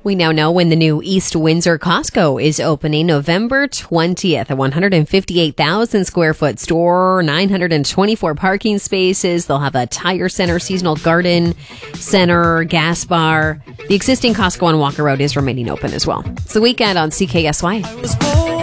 We now know when the new East Windsor Costco is opening November 20th, a 158,000 square foot store, 924 parking spaces. They'll have a tire center, seasonal garden center, gas bar. The existing Costco on Walker Road is remaining open as well. It's the weekend on CKSY.